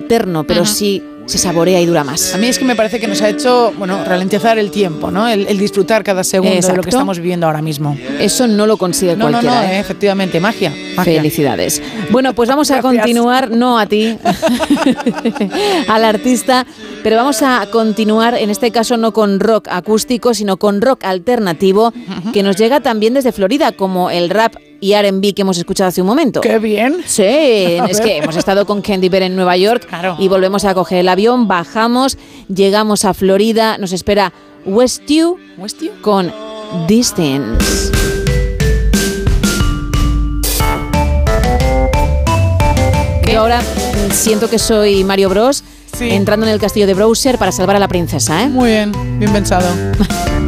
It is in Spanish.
eterno, pero sí se saborea y dura más. A mí es que me parece que nos ha hecho, ralentizar el tiempo, ¿no? El disfrutar cada segundo de lo que estamos viviendo ahora mismo. Eso no lo consigue cualquiera. No, efectivamente, magia. Felicidades. Bueno, pues vamos a continuar, no a ti, al artista, pero vamos a continuar, en este caso no con rock acústico, sino con rock alternativo, que nos llega también desde Florida, como el rap y R&B que hemos escuchado hace un momento. ¡Qué bien! Sí, es que hemos estado con Candy Bear en Nueva York y volvemos a coger el avión, bajamos, llegamos a Florida, nos espera Westview con Distance. Yo ahora siento que soy Mario Bros entrando en el castillo de Bowser para salvar a la princesa, ¿eh? Muy bien, bien pensado.